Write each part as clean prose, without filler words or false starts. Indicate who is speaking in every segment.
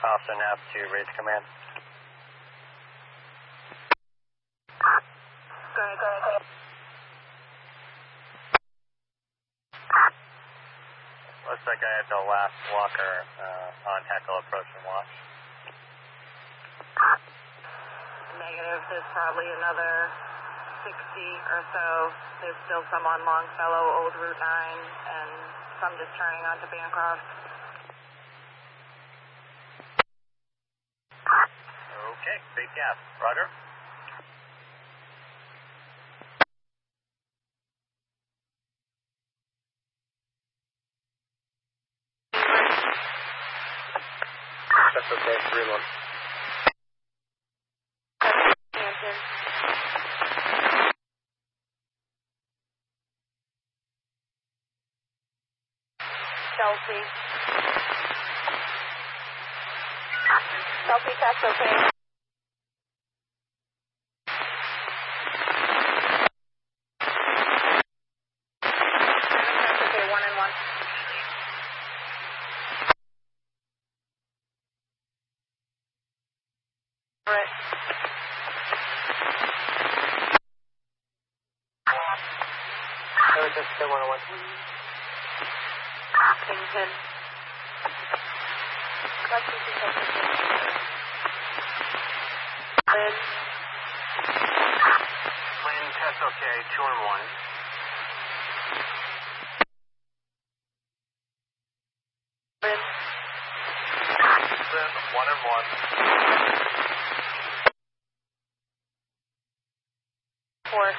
Speaker 1: Austin F to raise command.
Speaker 2: Go ahead.
Speaker 1: Looks like I have the last walker on Heckle approach and watch.
Speaker 2: Negative, there's probably another 60 or so. There's still some on Longfellow, Old Route 9, and some just turning onto Bancroft.
Speaker 1: Okay, big gap. Roger. That's okay, 3-1.
Speaker 2: Chelsea, that's okay. That's okay, 1 and 1. Right.
Speaker 1: Just stay 1-1.
Speaker 2: Kingpin.
Speaker 1: Lynn, test okay, 2 and 1.
Speaker 2: Lynn.
Speaker 1: Lynn, 1 and 1.
Speaker 2: Fort.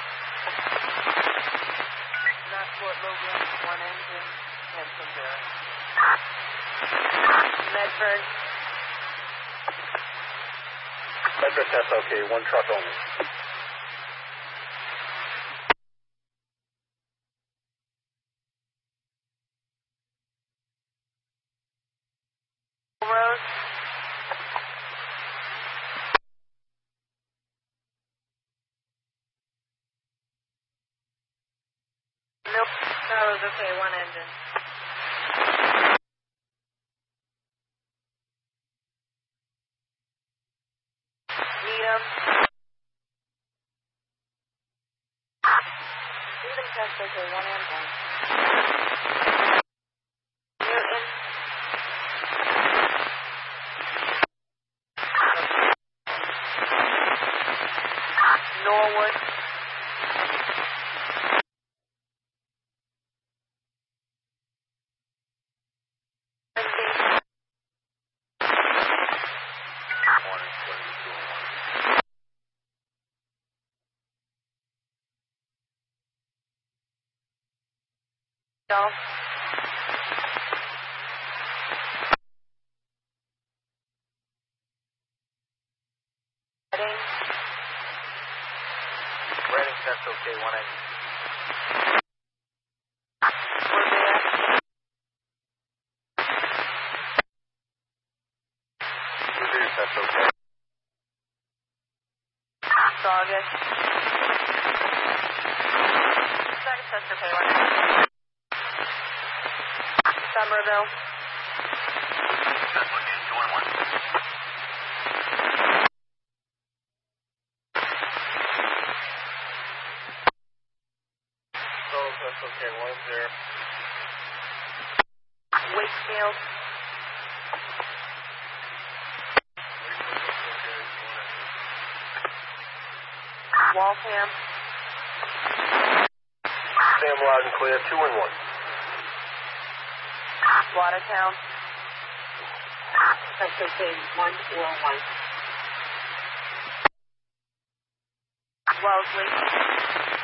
Speaker 2: Not Fort Logan, 1 engine, and from there. Medford.
Speaker 1: Medford test okay, 1 truck only.
Speaker 2: Rose. Nope, that was okay, 1 engine. Needham. Needham test okay, 1 and 1. Newton. Norwood. Dolph. Reading.
Speaker 1: Reading test okay, 1 engine.
Speaker 2: Revere.
Speaker 1: Revere test okay.
Speaker 2: Saugus. Saugus test okay, 1 engine. Somerville.
Speaker 1: Test okay, 2 and 1. That's okay, 1 and 0.
Speaker 2: Wakefield. Waltham.
Speaker 1: Sam loud and clear, 2 and 1.
Speaker 2: Watertown. That's okay, 1 or 1. Wellesley.